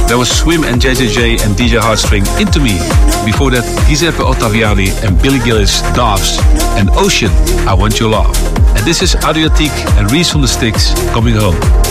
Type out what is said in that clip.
That was Swim and JJJ and DJ Heartstring, Into Me. Before that, Giuseppe Ottaviani and Billy Gillis, Doves, and Ocean, I Want Your Love. And this is Adriatique and Reese from the Sticks, Coming Home.